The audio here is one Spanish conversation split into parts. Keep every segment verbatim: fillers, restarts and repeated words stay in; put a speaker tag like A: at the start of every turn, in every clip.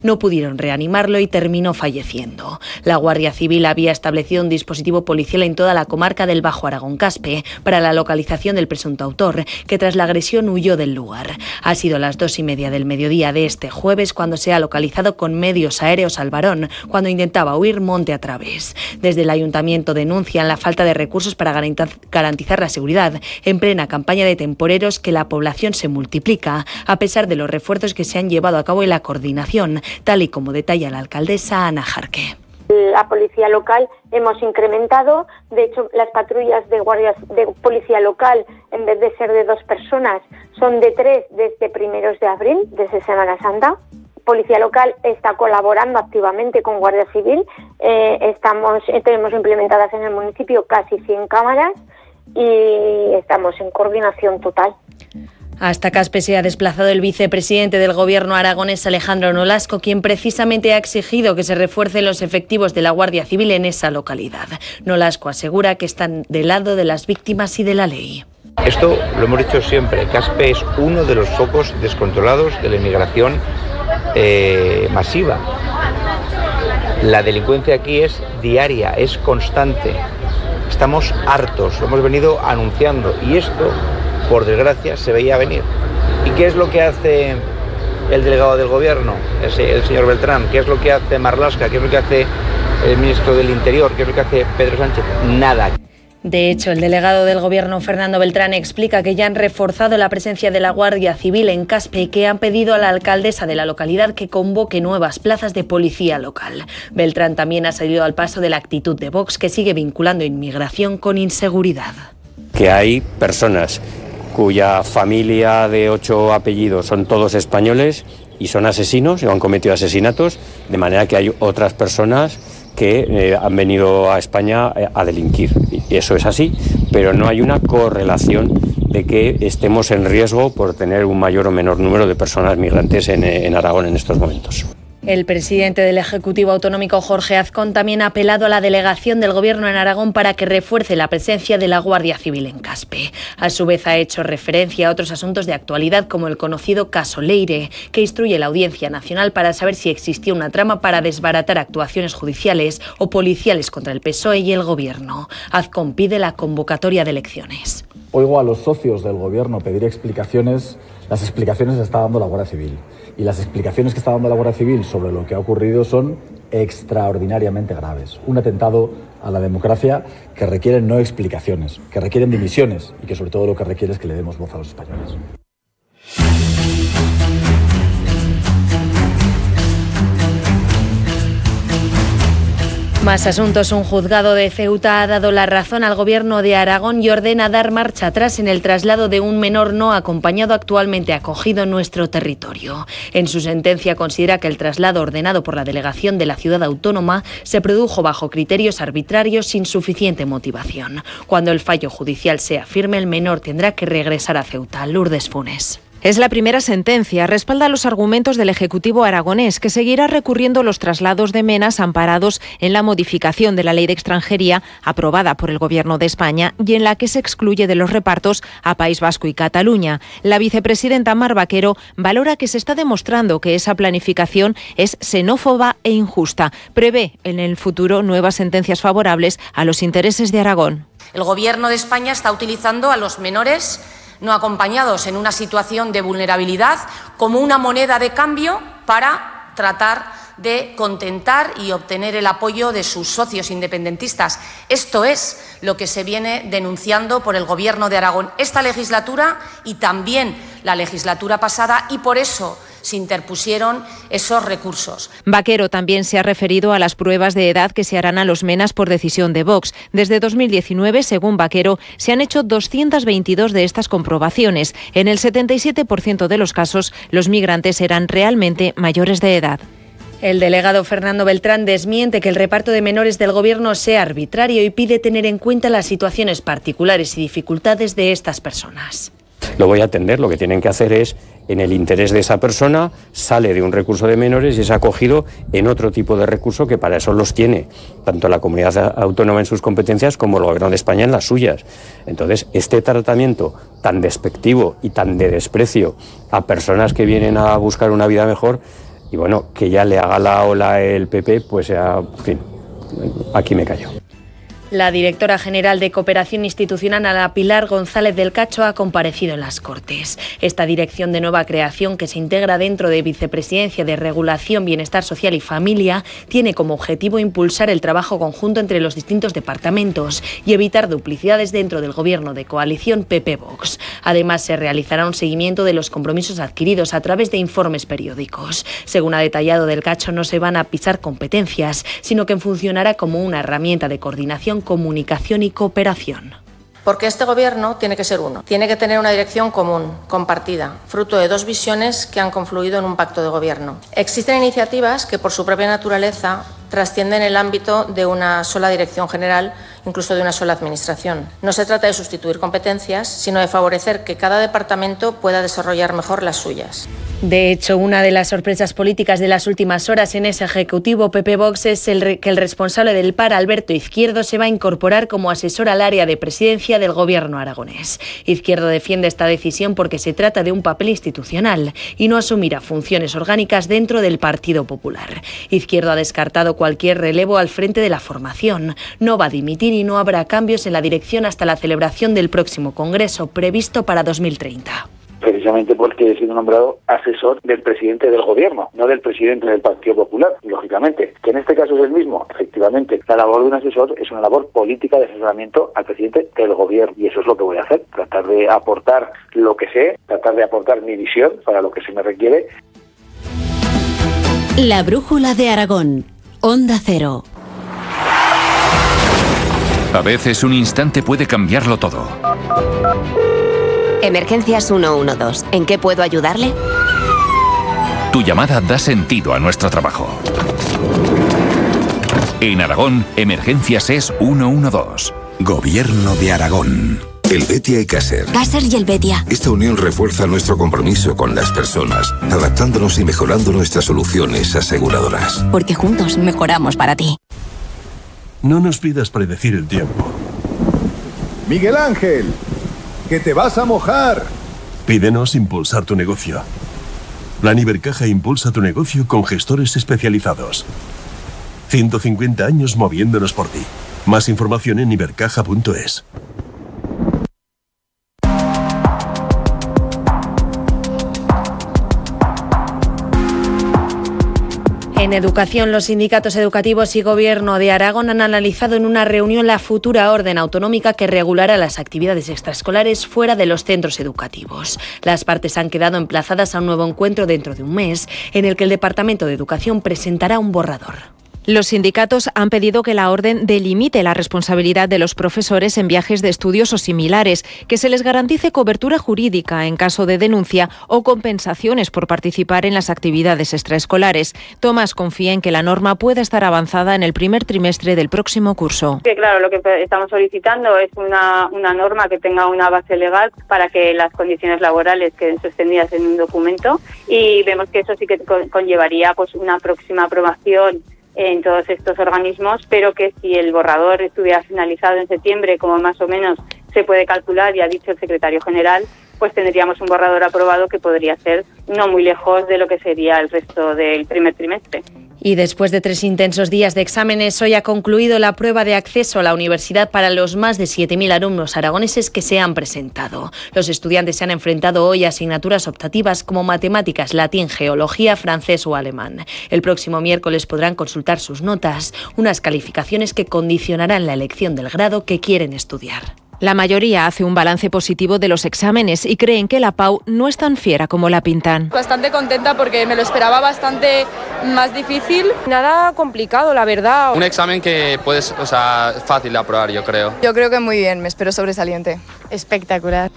A: No pudieron reanimarlo y terminó falleciendo. La Guardia Civil había establecido un dispositivo policial en toda la comarca del Bajo Aragón-Caspe para la localización del presunto autor, que tras la agresión huyó del lugar. Ha sido las dos y media del mediodía de este jueves cuando se ha localizado con medios aéreos al varón, cuando intentaba huir monte a través. Desde el ayuntamiento denuncian la falta de recursos para garantizar la seguridad en plena campaña de temporeros, que la población se multiplica, a pesar de los refuerzos que se han llevado a cabo en la coordinación, tal y como detalla la alcaldesa Ana Jarque.
B: La policía local hemos incrementado, de hecho las patrullas de guardias de policía local, en vez de ser de dos personas, son de tres desde primeros de abril, desde Semana Santa. Policía local está colaborando activamente con Guardia Civil, eh, estamos tenemos implementadas en el municipio casi cien cámaras y estamos en coordinación total.
A: Hasta Caspe se ha desplazado el vicepresidente del Gobierno aragonés, Alejandro Nolasco, quien precisamente ha exigido que se refuercen los efectivos de la Guardia Civil en esa localidad. Nolasco asegura que están del lado de las víctimas y de la ley.
C: Esto lo hemos dicho siempre, Caspe es uno de los focos descontrolados de la inmigración eh, masiva. La delincuencia aquí es diaria, es constante. Estamos hartos, lo hemos venido anunciando y esto, por desgracia, se veía venir. ¿Y qué es lo que hace el delegado del gobierno, el, el señor Beltrán? ¿Qué es lo que hace Marlaska? ¿Qué es lo que hace el ministro del Interior? ¿Qué es lo que hace Pedro Sánchez? Nada.
A: De hecho, el delegado del Gobierno, Fernando Beltrán, explica que ya han reforzado la presencia de la Guardia Civil en Caspe y que han pedido a la alcaldesa de la localidad que convoque nuevas plazas de policía local. Beltrán también ha salido al paso de la actitud de Vox, que sigue vinculando inmigración con inseguridad.
D: Que hay personas cuya familia de ocho apellidos son todos españoles y son asesinos, o han cometido asesinatos, de manera que hay otras personas que eh, han venido a España a delinquir. Y eso es así, pero no hay una correlación de que estemos en riesgo por tener un mayor o menor número de personas migrantes en, en Aragón en estos momentos.
A: El presidente del Ejecutivo Autonómico, Jorge Azcón, también ha apelado a la delegación del Gobierno en Aragón para que refuerce la presencia de la Guardia Civil en Caspe. A su vez ha hecho referencia a otros asuntos de actualidad, como el conocido caso Leire, que instruye la Audiencia Nacional para saber si existía una trama para desbaratar actuaciones judiciales o policiales contra el P S O E y el Gobierno. Azcón pide la convocatoria de elecciones.
E: Oigo a los socios del Gobierno pedir explicaciones. Las explicaciones que está dando la Guardia Civil. Y las explicaciones que está dando la Guardia Civil sobre lo que ha ocurrido son extraordinariamente graves. Un atentado a la democracia que requieren no explicaciones, que requieren dimisiones y que sobre todo lo que requiere es que le demos voz a los españoles.
A: Más asuntos. Un juzgado de Ceuta ha dado la razón al Gobierno de Aragón y ordena dar marcha atrás en el traslado de un menor no acompañado actualmente acogido en nuestro territorio. En su sentencia considera que el traslado ordenado por la delegación de la ciudad autónoma se produjo bajo criterios arbitrarios sin suficiente motivación. Cuando el fallo judicial sea firme, el menor tendrá que regresar a Ceuta. Lourdes Funes.
F: Es la primera sentencia. Respalda los argumentos del Ejecutivo aragonés, que seguirá recurriendo los traslados de menas amparados en la modificación de la Ley de Extranjería aprobada por el Gobierno de España y en la que se excluye de los repartos a País Vasco y Cataluña. La vicepresidenta Mar Vaquero valora que se está demostrando que esa planificación es xenófoba e injusta. Prevé en el futuro nuevas sentencias favorables a los intereses de Aragón.
G: El Gobierno de España está utilizando a los menores no acompañados en una situación de vulnerabilidad como una moneda de cambio para tratar de contentar y obtener el apoyo de sus socios independentistas. Esto es lo que se viene denunciando por el Gobierno de Aragón esta legislatura y también la legislatura pasada, y por eso se interpusieron esos recursos.
F: Vaquero también se ha referido a las pruebas de edad que se harán a los menas por decisión de Vox. Desde dos mil diecinueve, según Vaquero, se han hecho doscientas veintidós de estas comprobaciones. En el setenta y siete por ciento de los casos, los migrantes eran realmente mayores de edad.
A: El delegado Fernando Beltrán desmiente que el reparto de menores del Gobierno sea arbitrario y pide tener en cuenta las situaciones particulares y dificultades de estas personas.
D: Lo voy a atender, lo que tienen que hacer es, en el interés de esa persona, sale de un recurso de menores y es acogido en otro tipo de recurso que para eso los tiene, tanto la comunidad autónoma en sus competencias como el Gobierno de España en las suyas. Entonces, este tratamiento tan despectivo y tan de desprecio a personas que vienen a buscar una vida mejor y bueno, que ya le haga la ola el P P, pues ya, en fin, aquí me callo.
A: La directora general de Cooperación Institucional, Ana Pilar González del Cacho, ha comparecido en las Cortes. Esta dirección de nueva creación, que se integra dentro de Vicepresidencia de Regulación, Bienestar Social y Familia, tiene como objetivo impulsar el trabajo conjunto entre los distintos departamentos y evitar duplicidades dentro del gobierno de coalición P P-Vox. Además, se realizará un seguimiento de los compromisos adquiridos a través de informes periódicos. Según ha detallado del Cacho, no se van a pisar competencias, sino que funcionará como una herramienta de coordinación, comunicación y cooperación.
G: Porque este gobierno tiene que ser uno, tiene que tener una dirección común, compartida, fruto de dos visiones que han confluido en un pacto de gobierno. Existen iniciativas que por su propia naturaleza trascienden el ámbito de una sola dirección general, incluso de una sola administración. No se trata de sustituir competencias, sino de favorecer que cada departamento pueda desarrollar mejor las suyas.
A: De hecho, una de las sorpresas políticas de las últimas horas en ese ejecutivo P P-Vox es el que el responsable del P A R, Alberto Izquierdo, se va a incorporar como asesor al área de presidencia del gobierno aragonés. Izquierdo defiende esta decisión porque se trata de un papel institucional y no asumirá funciones orgánicas dentro del Partido Popular. Izquierdo ha descartado cualquier relevo al frente de la formación. No va a dimitir y no habrá cambios en la dirección hasta la celebración del próximo Congreso, previsto para dos mil treinta.
H: Precisamente porque he sido nombrado asesor del presidente del gobierno, no del presidente del Partido Popular, lógicamente. Que en este caso es el mismo. Efectivamente, la labor de un asesor es una labor política de asesoramiento al presidente del gobierno. Y eso es lo que voy a hacer, tratar de aportar lo que sé, tratar de aportar mi visión para lo que se me requiere.
I: La brújula de Aragón, Onda Cero.
J: A veces un instante puede cambiarlo todo.
I: Emergencias ciento doce. ¿En qué puedo ayudarle?
J: Tu llamada da sentido a nuestro trabajo. En Aragón, Emergencias es ciento doce.
K: Gobierno de Aragón. Helvetia y Caser.
I: Caser y Helvetia.
K: Esta unión refuerza nuestro compromiso con las personas, adaptándonos y mejorando nuestras soluciones aseguradoras.
I: Porque juntos mejoramos para ti.
L: No nos pidas predecir el tiempo.
M: Miguel Ángel, que te vas a mojar.
L: Pídenos impulsar tu negocio. Plan Ibercaja impulsa tu negocio con gestores especializados. ciento cincuenta años moviéndonos por ti. Más información en ibercaja punto es.
A: En educación, los sindicatos educativos y Gobierno de Aragón han analizado en una reunión la futura orden autonómica que regulará las actividades extraescolares fuera de los centros educativos. Las partes han quedado emplazadas a un nuevo encuentro dentro de un mes, en el que el Departamento de Educación presentará un borrador.
F: Los sindicatos han pedido que la orden delimite la responsabilidad de los profesores en viajes de estudios o similares, que se les garantice cobertura jurídica en caso de denuncia o compensaciones por participar en las actividades extraescolares. Tomás confía en que la norma pueda estar avanzada en el primer trimestre del próximo curso.
N: Sí, claro, lo que estamos solicitando es una, una norma que tenga una base legal para que las condiciones laborales queden sostenidas en un documento, y vemos que eso sí que conllevaría pues una próxima aprobación en todos estos organismos, pero que si el borrador estuviera finalizado en septiembre, como más o menos se puede calcular y ha dicho el secretario general, pues tendríamos un borrador aprobado que podría ser no muy lejos de lo que sería el resto del primer trimestre.
A: Y después de tres intensos días de exámenes, hoy ha concluido la prueba de acceso a la universidad para los más de siete mil alumnos aragoneses que se han presentado. Los estudiantes se han enfrentado hoy a asignaturas optativas como matemáticas, latín, geología, francés o alemán. El próximo miércoles podrán consultar sus notas, unas calificaciones que condicionarán la elección del grado que quieren estudiar.
F: La mayoría hace un balance positivo de los exámenes y creen que la P A U no es tan fiera como la pintan.
O: Bastante contenta porque me lo esperaba bastante más difícil. Nada complicado, la verdad.
P: Un examen que puedes, o sea, fácil de aprobar, yo creo.
O: Yo creo que muy bien, me espero sobresaliente. Espectacular.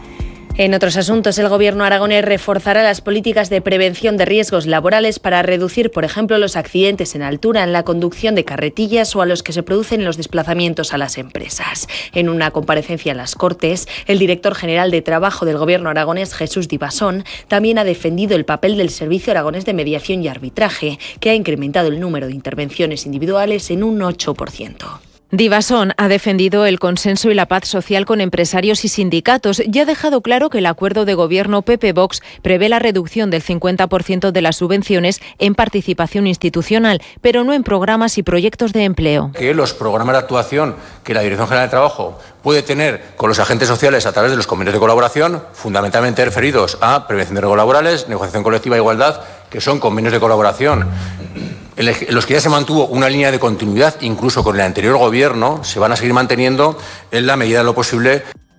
A: En otros asuntos, el Gobierno aragonés reforzará las políticas de prevención de riesgos laborales para reducir, por ejemplo, los accidentes en altura en la conducción de carretillas o a los que se producen los desplazamientos a las empresas. En una comparecencia en las Cortes, el director general de Trabajo del Gobierno aragonés, Jesús Divasón, también ha defendido el papel del Servicio Aragonés de Mediación y Arbitraje, que ha incrementado el número de intervenciones individuales en un ocho por ciento.
F: Divasón ha defendido el consenso y la paz social con empresarios y sindicatos y ha dejado claro que el acuerdo de gobierno P P-Vox prevé la reducción del cincuenta por ciento de las subvenciones en participación institucional, pero no en programas y proyectos de empleo.
Q: Que los programas de actuación que la Dirección General de Trabajo puede tener con los agentes sociales a través de los convenios de colaboración, fundamentalmente referidos a prevención de riesgos laborales, negociación colectiva e igualdad, que son convenios de colaboración en los que ya se mantuvo una línea de continuidad, incluso con el anterior gobierno, se van a seguir manteniendo en la medida de lo posible.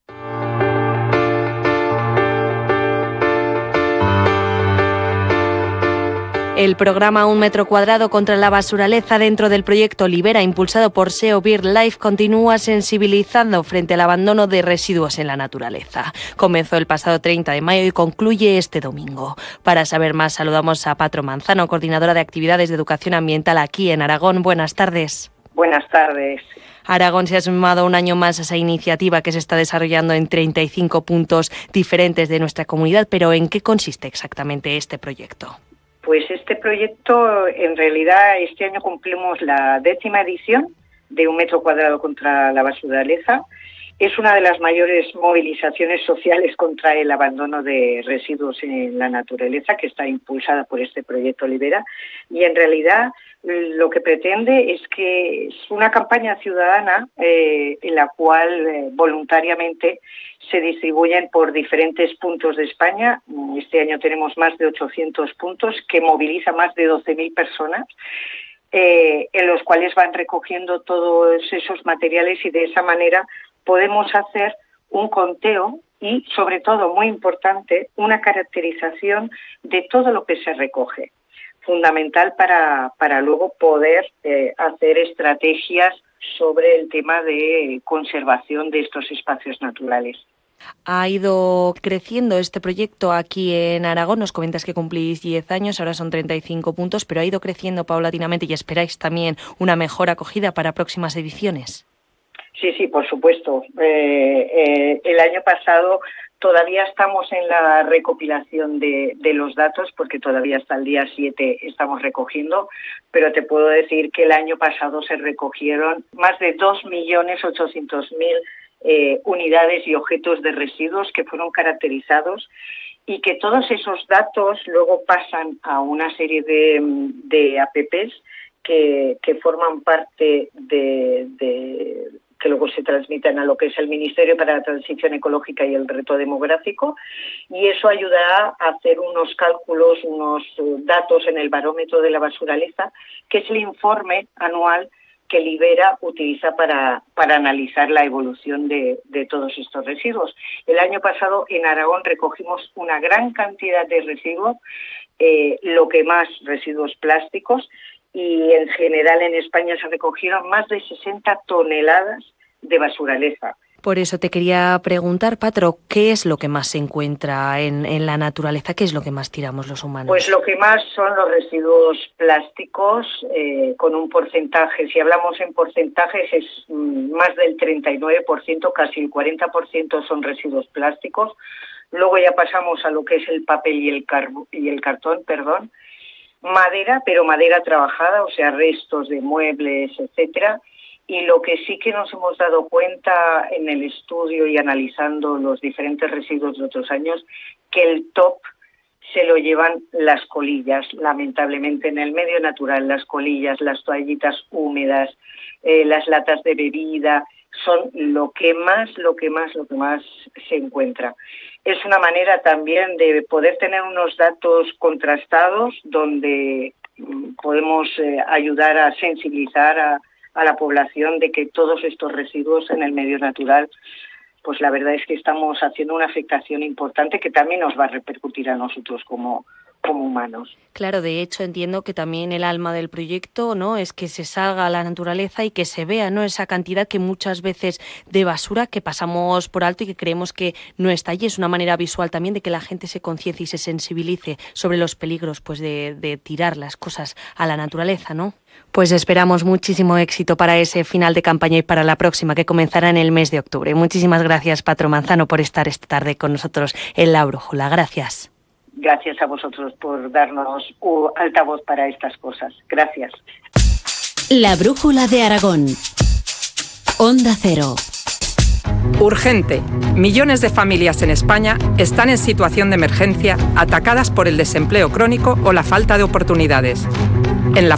A: El programa Un Metro Cuadrado contra la Basuraleza dentro del proyecto Libera, impulsado por S E O BirdLife, continúa sensibilizando frente al abandono de residuos en la naturaleza. Comenzó el pasado treinta de mayo y concluye este domingo. Para saber más, saludamos a Patro Manzano, coordinadora de actividades de educación ambiental aquí en Aragón. Buenas tardes.
R: Buenas tardes.
A: Aragón se ha sumado un año más a esa iniciativa que se está desarrollando en treinta y cinco puntos diferentes de nuestra comunidad, pero ¿en qué consiste exactamente este proyecto?
R: Pues este proyecto, en realidad, este año cumplimos la décima edición de Un Metro Cuadrado contra la Basuraleza. Es una de las mayores movilizaciones sociales contra el abandono de residuos en la naturaleza, que está impulsada por este proyecto Libera. Y en realidad lo que pretende es que es una campaña ciudadana eh, en la cual eh, voluntariamente se distribuyen por diferentes puntos de España. Este año tenemos más de ochocientos puntos que moviliza más de doce mil personas, eh, en los cuales van recogiendo todos esos materiales y de esa manera podemos hacer un conteo y, sobre todo, muy importante, una caracterización de todo lo que se recoge. Fundamental para, para luego poder eh, hacer estrategias sobre el tema de conservación de estos espacios naturales.
A: Ha ido creciendo este proyecto aquí en Aragón. Nos comentas que cumplís diez años, ahora son treinta y cinco puntos, pero ha ido creciendo paulatinamente y esperáis también una mejor acogida para próximas ediciones.
R: Sí, sí, por supuesto. Eh, eh, el año pasado todavía estamos en la recopilación de, de los datos, porque todavía hasta el día siete estamos recogiendo, pero te puedo decir que el año pasado se recogieron más de dos millones ochocientos mil eh, unidades y objetos de residuos que fueron caracterizados y que todos esos datos luego pasan a una serie de, de apps que, que forman parte de... de que luego se transmiten a lo que es el Ministerio para la Transición Ecológica y el Reto Demográfico, y eso ayudará a hacer unos cálculos, unos datos en el barómetro de la basuraleza, que es el informe anual que Libera utiliza para, para analizar la evolución de, de todos estos residuos. El año pasado en Aragón recogimos una gran cantidad de residuos, eh, lo que más residuos plásticos, y en general en España se recogieron más de sesenta toneladas de basuraleza.
A: Por eso te quería preguntar, Patro, ¿qué es lo que más se encuentra en, en la naturaleza? ¿Qué es lo que más tiramos los humanos?
R: Pues lo que más son los residuos plásticos, eh, con un porcentaje, si hablamos en porcentajes, es mm, más del treinta y nueve por ciento, casi el cuarenta por ciento son residuos plásticos. Luego ya pasamos a lo que es el papel y el, carbo- y el cartón, perdón. Madera, pero madera trabajada, o sea, restos de muebles, etcétera. Y lo que sí que nos hemos dado cuenta en el estudio y analizando los diferentes residuos de otros años, que el top se lo llevan las colillas, lamentablemente en el medio natural, las colillas, las toallitas húmedas, eh, las latas de bebida, son lo que más, lo que más, lo que más se encuentra. Es una manera también de poder tener unos datos contrastados donde podemos eh, ayudar a sensibilizar a, a la población de que todos estos residuos en el medio natural, pues la verdad es que estamos haciendo una afectación importante que también nos va a repercutir a nosotros como como humanos.
A: Claro, de hecho entiendo que también el alma del proyecto, ¿no?, es que se salga a la naturaleza y que se vea, ¿no?, esa cantidad que muchas veces de basura que pasamos por alto y que creemos que no está allí. Es una manera visual también de que la gente se conciencie y se sensibilice sobre los peligros, pues, de, de tirar las cosas a la naturaleza, ¿no? Pues esperamos muchísimo éxito para ese final de campaña y para la próxima, que comenzará en el mes de octubre. Muchísimas gracias, Patro Manzano, por estar esta tarde con nosotros en La Brújula. Gracias.
R: Gracias a vosotros por darnos uh, altavoz para estas cosas. Gracias.
I: La Brújula de Aragón. Onda Cero.
S: Urgente. Millones de familias en España están en situación de emergencia, atacadas por el desempleo crónico o la falta de oportunidades. En la